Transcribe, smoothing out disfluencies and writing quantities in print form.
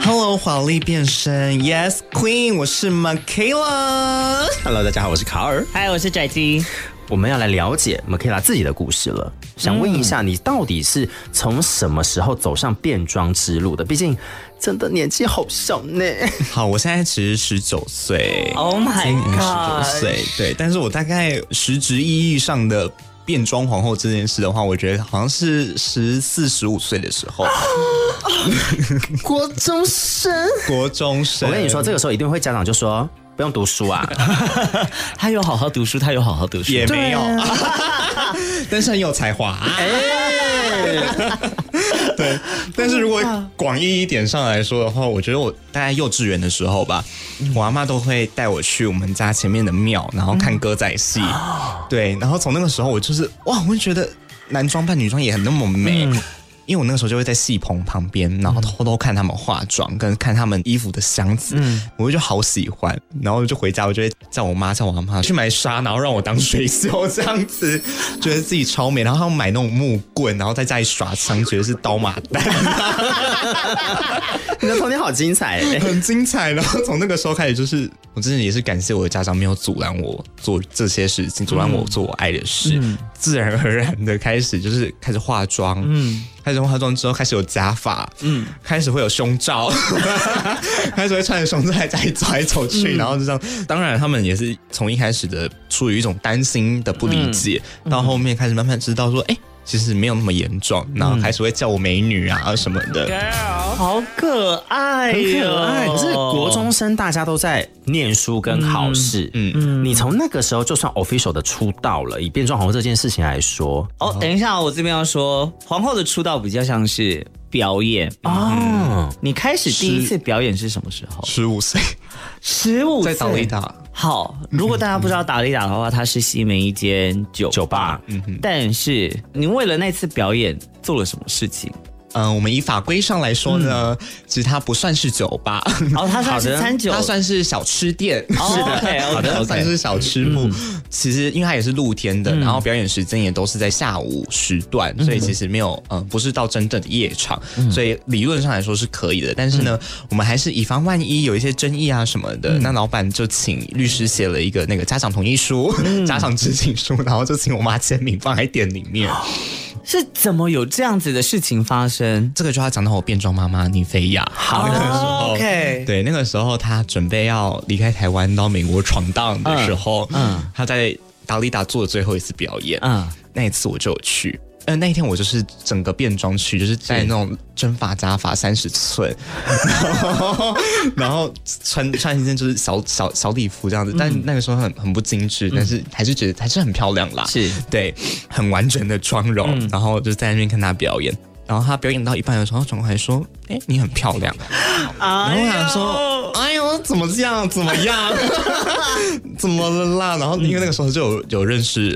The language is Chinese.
Hello， 华丽变身 ，Yes Queen， 我是 Michaela。 Hello， 大家好，我是卡尔。 嗨，我是拽鸡。 我们要来了解 Michaela 自己的故事了。想问一下，你到底是从什么时候走上变装之路的？毕竟真的年纪好小呢。 好，我现在其实19岁。 Oh my god， 今年19岁，对，但是我大概实质意义上的变装皇后这件事的话，我觉得好像是14、15岁的时候。 国中生， 我跟你说，这个时候一定会家长就说不用读书啊。 他有好好读书，他有好好读书， 也没有，但是很有才华。对，但是如果广义一点上来说的话，我觉得我大概幼稚园的时候吧，我阿嬷都会带我去我们家前面的庙，然后看歌仔戏。对，然后从那个时候我就是哇，我就觉得男装扮女装也很那么美。因为我那个时候就会在戏棚旁边，然后偷偷看他们化妆，跟看他们衣服的箱子，我就好喜欢。然后就回家，我就会叫我妈、叫我阿妈去买纱，然后让我当水袖这样子，觉得自己超美。然后他们买那种木棍，然后在家里耍枪，觉得是刀马旦。 你的童年好精彩， 很精彩。然后从那个时候开始，就是我真的也是感谢我的家长没有阻拦我做这些事情，阻拦我做我爱的事，自然而然的开始就是开始化妆，开始化妆之后开始有假发，开始会有胸罩，开始会穿着胸罩在家里走来走去，然后就这样。当然他们也是从一开始的出于一种担心的不理解，到后面开始慢慢知道说，其实没有那么严重，然后开始会叫我美女啊什么的。 好可爱很哟、 可爱。可是国中生大家都在念书跟考试，你从那个时候就算 official 的出道了，以变装皇后这件事情来说。 等一下，我这边要说，皇后的出道比较像是表演你开始第一次表演是什么时候 ？15岁 ，15岁在达利达。 好，如果大家不知道达利达的话，它是西门一间酒吧。但是你为了那次表演做了什么事情？ 我们以法规上来说呢，其实它不算是酒吧， 它算是餐酒， 它算是小吃店。 是的， 好的，算是小吃部。其实因为它也是露天的，然后表演时间也都是在下午时段，所以其实没有不是到真正的夜场，所以理论上来说是可以的。但是呢，我们还是以防万一有一些争议啊什么的，那老板就请律师写了一个那个家长同意书、家长知情书，然后就请我妈签名放在店里面。 是怎么有这样子的事情发生？ 这个就要讲到我变装妈妈妮菲亚。 好，OK， 对，那个时候她准备要离开台湾到美国闯荡的时候，她在达利达做的最后一次表演，那一次我就有去。那一天我就是整个变装去，就是戴那种真发假发30寸，然后穿一件就是小礼服这样子，但那个时候很不精致，但是还是觉得还是很漂亮啦。 是， 对，很完整的妆容，然后就在那边看她表演。然后她表演到一半的时候，转过来说：“你很漂亮。”然后我想说：“哎呦，怎么这样？怎么样？怎么了啦？”然后因为那个时候就有认识